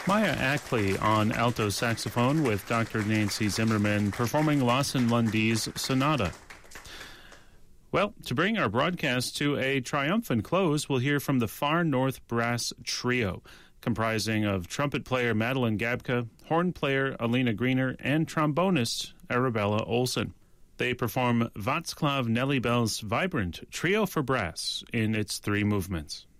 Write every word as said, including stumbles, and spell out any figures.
Maya Ackley on alto saxophone with Doctor Nancy Zimmerman performing Lawson Lundy's Sonata. Well, to bring our broadcast to a triumphant close, we'll hear from the Far North Brass Trio, comprising of trumpet player Madeline Gabka, horn player Alina Greener, and trombonist Arabella Olsen. They perform Václav Nelibel's vibrant Trio for Brass in its three movements.